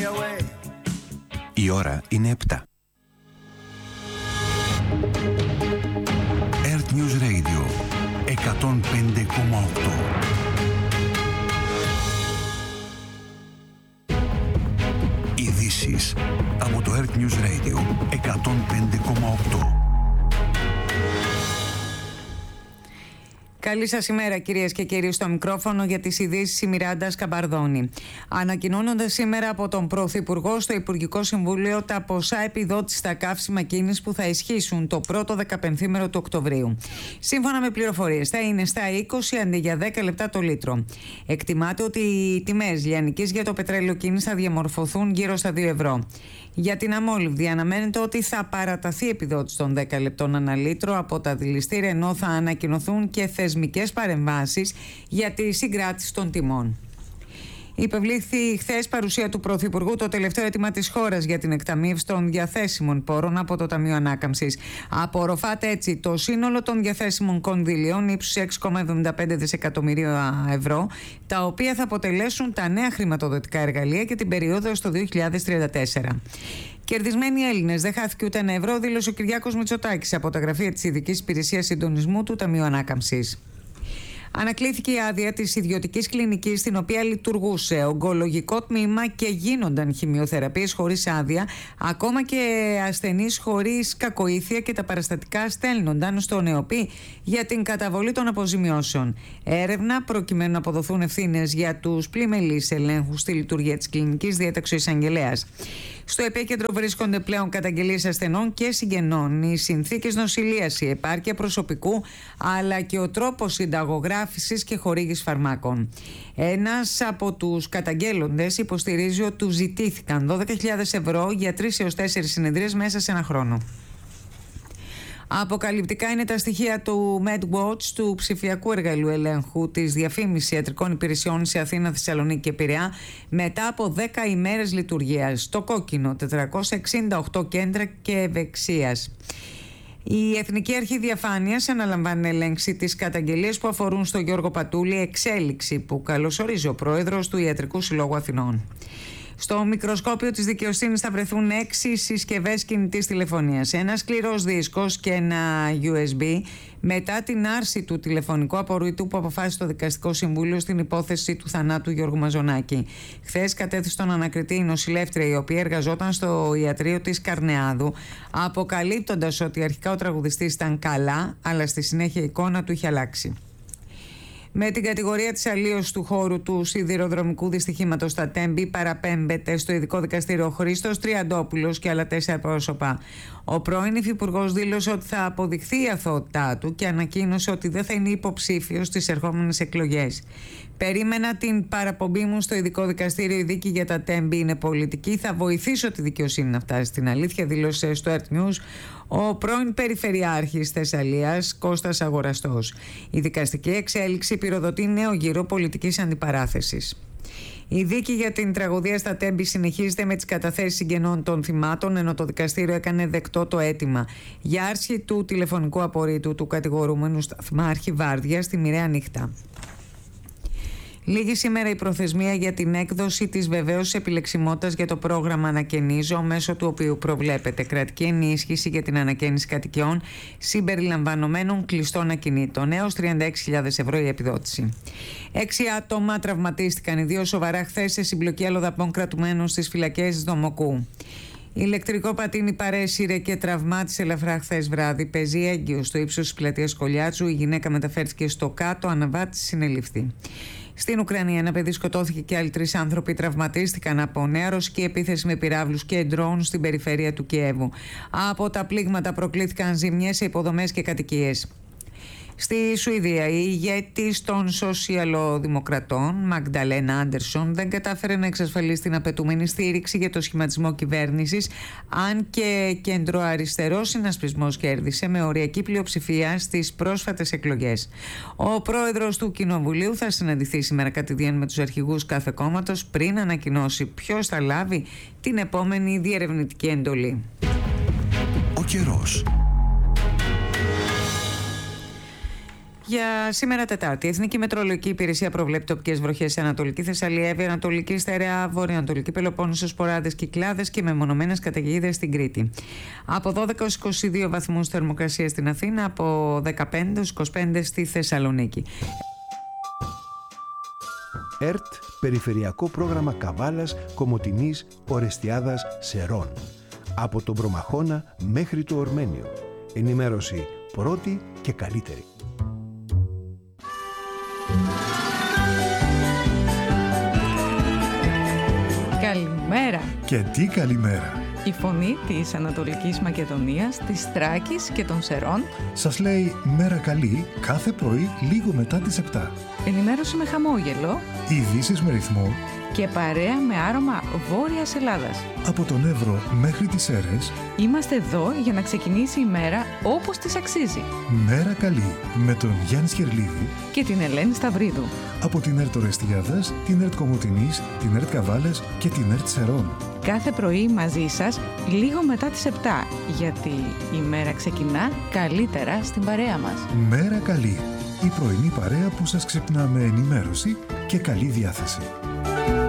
Η ώρα είναι 7. Earth News Radio 105,8. Ειδήσεις από το Earth News Radio 105,8. Καλή σας ημέρα, κυρίες και κύριοι. Στο μικρόφωνο για τις ειδήσεις η Μιράντα Σκαμπαρδόνη. Ανακοινώνονται σήμερα από τον Πρωθυπουργό στο Υπουργικό Συμβούλιο τα ποσά επιδότησης στα καύσιμα κίνησης που θα ισχύσουν το πρώτο 15ήμερο του Οκτωβρίου. Σύμφωνα με πληροφορίες, θα είναι στα 20 αντί για 10 λεπτά το λίτρο. Εκτιμάται ότι οι τιμές λιανικής για το πετρέλαιο κίνησης θα διαμορφωθούν γύρω στα 2 ευρώ. Για την αμόλυβδη αναμένεται ότι θα παραταθεί η επιδότηση των 10 λεπτών ανά λίτρο από τα δηληστήρια, ενώ θα ανακοινωθούν και θεσμικές παρεμβάσεις για τη συγκράτηση των τιμών. Υπευλήθη χθες παρουσία του Πρωθυπουργού το τελευταίο αίτημα της χώρας για την εκταμείευση των διαθέσιμων πόρων από το Ταμείο Ανάκαμψης. Απορροφάται έτσι το σύνολο των διαθέσιμων κονδυλίων ύψους 6,75 δισεκατομμυρίων ευρώ, τα οποία θα αποτελέσουν τα νέα χρηματοδοτικά εργαλεία για την περίοδο έως το 2034. Κερδισμένοι Έλληνες, δεν χάθηκε ούτε ένα ευρώ, δήλωσε ο Κυριάκος Μητσοτάκης από τα γραφεία της Ειδικής Υπηρεσίας Συντονισμού του Ταμείου Ανάκαμψης. Ανακλήθηκε η άδεια της ιδιωτικής κλινικής στην οποία λειτουργούσε ογκολογικό τμήμα και γίνονταν χημειοθεραπείες χωρίς άδεια, ακόμα και ασθενείς χωρίς κακοήθεια, και τα παραστατικά στέλνονταν στον ΕΟΠΗ για την καταβολή των αποζημιώσεων. Έρευνα προκειμένου να αποδοθούν ευθύνες για τους πλημελείς ελέγχους στη λειτουργία της κλινικής, διέταξε ο εισαγγελέας. Στο επίκεντρο βρίσκονται πλέον καταγγελίες ασθενών και συγγενών, οι συνθήκες νοσηλείας, η επάρκεια προσωπικού, αλλά και ο τρόπος συνταγογράφησης και χορήγησης φαρμάκων. Ένας από τους καταγγέλλοντες υποστηρίζει ότι του ζητήθηκαν 12.000 ευρώ για 3 έως 4 συνεδρίες μέσα σε ένα χρόνο. Αποκαλυπτικά είναι τα στοιχεία του MedWatch, του ψηφιακού εργαλείου ελέγχου της διαφήμισης ιατρικών υπηρεσιών σε Αθήνα, Θεσσαλονίκη και Πειραιά, μετά από 10 ημέρες λειτουργίας. Στο κόκκινο 468 κέντρα και ευεξίας. Η Εθνική Αρχή Διαφάνειας αναλαμβάνει να ελέγξει τις καταγγελίες που αφορούν στο Γιώργο Πατούλη, εξέλιξη που καλωσορίζει ο πρόεδρος του Ιατρικού Συλλόγου Αθηνών. Στο μικροσκόπιο της δικαιοσύνης θα βρεθούν 6 συσκευές κινητής τηλεφωνίας, ένα σκληρός δίσκος και ένα USB, μετά την άρση του τηλεφωνικού απορρίτου που αποφάσισε το Δικαστικό Συμβούλιο στην υπόθεση του θανάτου Γιώργου Μαζονάκη. Χθες κατέθεσε τον ανακριτή η νοσηλεύτρια, η οποία εργαζόταν στο ιατρείο της Καρνεάδου, αποκαλύπτοντας ότι αρχικά ο τραγουδιστής ήταν καλά, αλλά στη συνέχεια η εικόνα του είχε αλλάξει. Με την κατηγορία της αλλίωσης του χώρου του σιδηροδρομικού δυστυχήματος στα Τέμπη παραπέμπεται στο Ειδικό Δικαστήριο ο Χρήστος Τριαντόπουλος και άλλα 4 πρόσωπα. Ο πρώην υφυπουργός δήλωσε ότι θα αποδειχθεί η αθωότητά του και ανακοίνωσε ότι δεν θα είναι υποψήφιος στις ερχόμενες εκλογές. Περίμενα την παραπομπή μου στο Ειδικό Δικαστήριο. Η δίκη για τα Τέμπη είναι πολιτική. Θα βοηθήσω τη δικαιοσύνη να φτάσει στην αλήθεια, δήλωσε στο Earth News ο πρώην Περιφερειάρχης Θεσσαλίας Κώστας Αγοραστός. Η δικαστική εξέλιξη πυροδοτεί νέο γύρο πολιτικής αντιπαράθεσης. Η δίκη για την τραγωδία στα Τέμπη συνεχίζεται με τις καταθέσεις συγγενών των θυμάτων, ενώ το δικαστήριο έκανε δεκτό το αίτημα για άρση του τηλεφωνικού απορρίτου του κατηγορούμενου σταθμάρχη Βάρδια στη μοιραία νύχτα. Λίγη σήμερα η προθεσμία για την έκδοση της βεβαίωσης επιλεξιμότητας για το πρόγραμμα Ανακαινίζω, μέσω του οποίου προβλέπεται κρατική ενίσχυση για την ανακαίνιση κατοικιών συμπεριλαμβανομένων κλειστών ακινήτων, έως 36.000 ευρώ η επιδότηση. 6 άτομα τραυματίστηκαν, οι 2 σοβαρά, χθες σε συμπλοκή αλλοδαπών κρατουμένων στις φυλακές της Δομοκού. Ηλεκτρικό πατίνι παρέσυρε και τραυμάτισε ελαφρά χθες βράδυ. Πεζή έγκυο στο ύψος της πλατείας Κολιάτσου. Η γυναίκα μεταφέρθηκε στο κάτω, αναβάτης συνελήφθη. Στην Ουκρανία, ένα παιδί σκοτώθηκε και άλλοι 3 άνθρωποι τραυματίστηκαν από νέα ρωσική επίθεση με πυράβλους και ντρόουν στην περιφέρεια του Κιέβου. Από τα πλήγματα προκλήθηκαν ζημιές σε υποδομές και κατοικίες. Στη Σουηδία, η ηγέτης των σοσιαλοδημοκρατών, Μαγνταλένα Άντερσον, δεν κατάφερε να εξασφαλίσει την απαιτούμενη στήριξη για το σχηματισμό κυβέρνησης, αν και κεντροαριστερός συνασπισμός κέρδισε με οριακή πλειοψηφία στις πρόσφατες εκλογές. Ο πρόεδρος του Κοινοβουλίου θα συναντηθεί σήμερα κατηδίαν με τους αρχηγούς κάθε κόμματος πριν ανακοινώσει ποιος θα λάβει την επόμενη διερευνητική εντολή. Ο καιρός. Για σήμερα Τετάρτη, η Εθνική Μετεωρολογική Υπηρεσία προβλέπει τοπικές βροχές σε Ανατολική Θεσσαλία, Εύβοια, Ανατολική Στερεά, Βορειοανατολική Πελοπόννησο, σποράδες, κυκλάδες και μεμονωμένες καταιγίδες στην Κρήτη. Από 12 έως 22 βαθμούς θερμοκρασία στην Αθήνα, από 15 έως 25 στη Θεσσαλονίκη. ΕΡΤ, Περιφερειακό Πρόγραμμα Καβάλας, Κομοτηνής, Ορεστιάδας, Σερών. Από τον Προμαχώνα μέχρι το Ορμένιο. Ενημέρωση πρώτη και καλύτερη. Καλημέρα. Και τι καλημέρα. Η φωνή της Ανατολικής Μακεδονίας, της Θράκης και των Σερών Σας λέει μέρα καλή κάθε πρωί λίγο μετά τις 7. ενημέρωση με χαμόγελο Ειδήσεις με ρυθμό και παρέα με άρωμα Βόρειας Ελλάδας. από τον Εύρο μέχρι τις Σέρρες. Είμαστε εδώ για να ξεκινήσει η μέρα όπως της αξίζει. Μέρα καλή με τον Γιάννη Σχερλίδη Και την Ελένη Σταυρίδου. από την ΕΡΤ Ορεστιάδας, την ΕΡΤ Κομοτηνής, την ΕΡΤ Καβάλας και την ΕΡΤ Σερών. Κάθε πρωί μαζί σας λίγο μετά τις 7, γιατί η μέρα ξεκινά καλύτερα στην παρέα μας. Μέρα καλή. Η πρωινή παρέα που σας ξυπνά με ενημέρωση και καλή διάθεση.